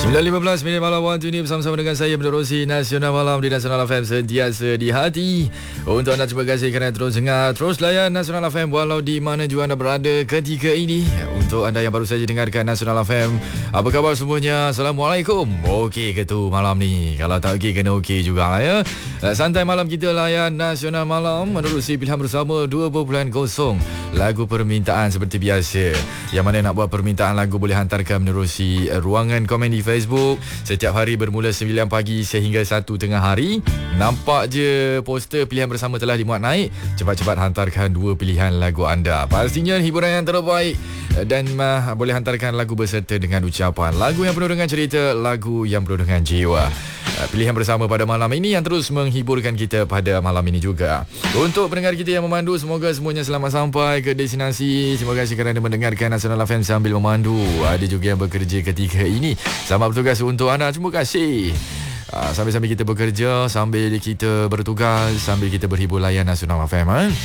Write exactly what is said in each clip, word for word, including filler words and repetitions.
sembilan lima belas minit malam waktu ini bersama-sama dengan saya Menerusi Nasional Malam di Nasional F M sentiasa di hati. Untuk anda, terima kasih kerana terus dengar, terus layan Nasional F M walau di mana juga anda berada ketika ini. Untuk anda yang baru saja dengarkan Nasional F M, apa khabar semuanya? Assalamualaikum. Okey ke tu malam ni? Kalau tak okey kena okey juga ya. Santai malam kita layan Nasional Malam menerusi pilihan bersama dua perpuluhan kosong lagu permintaan seperti biasa. Yang mana nak buat permintaan lagu boleh hantarkan menerusi ruangan komen di Facebook setiap hari bermula sembilan pagi sehingga satu tengah hari. Nampak je poster pilihan bersama telah dimuat naik. Cepat-cepat hantarkan dua pilihan lagu anda. Pastinya hiburan yang terbaik. Dan uh, boleh hantarkan lagu berserta dengan ucapan, lagu yang penuh dengan cerita, lagu yang penuh dengan jiwa. uh, Pilihan bersama pada malam ini yang terus menghiburkan kita pada malam ini juga. Untuk pendengar kita yang memandu, semoga semuanya selamat sampai ke destinasi. Terima kasih kerana mendengarkan Nasional F M sambil memandu. Ada juga yang bekerja ketika ini. Selamat bertugas untuk anda. Terima kasih. uh, Sambil-sambil kita bekerja, sambil kita bertugas, sambil kita berhibur layan Nasional F M. eh?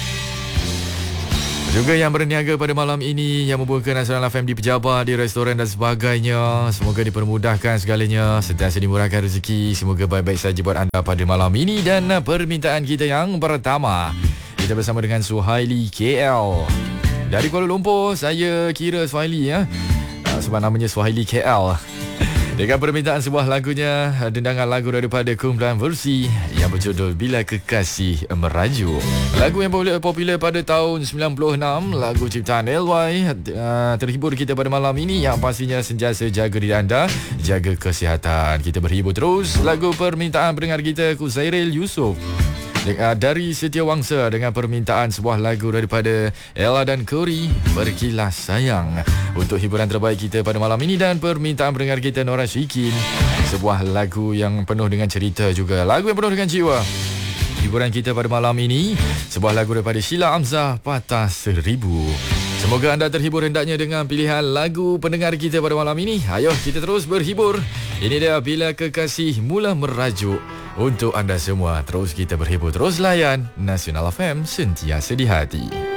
Juga yang berniaga pada malam ini, yang membuka Nasional F M di pejabat, di restoran dan sebagainya. Semoga dipermudahkan segalanya, sentiasa dimurahkan rezeki. Semoga baik-baik saja buat anda pada malam ini. Dan permintaan kita yang pertama, kita bersama dengan Suhaili K L dari Kuala Lumpur. Saya kira Suhaili ya, sebab namanya Suhaili K L. Dengan permintaan sebuah lagunya, dendangan lagu daripada kumpulan Versi yang berjudul Bila Kekasih Merajuk. Lagu yang popular pada tahun sembilan puluh enam, lagu ciptaan L Y. uh, Terhibur kita pada malam ini, yang pastinya sentiasa jaga diri anda, jaga kesihatan. Kita berhibur terus. Lagu permintaan pendengar kita, Kuzairil Yusof dari Setiawangsa, dengan permintaan sebuah lagu daripada Ella dan Kori, Berkilas Sayang. Untuk hiburan terbaik kita pada malam ini. Dan permintaan pendengar kita, Nora Syikin, sebuah lagu yang penuh dengan cerita juga, lagu yang penuh dengan jiwa. Hiburan kita pada malam ini, sebuah lagu daripada Sheila Amzah, Patah Seribu. Semoga anda terhibur hendaknya dengan pilihan lagu pendengar kita pada malam ini. Ayo kita terus berhibur. Ini dia Bila Kekasih Mula Merajuk. Untuk anda semua, terus kita berhibur, terus layan Nasional F M sentiasa di hati.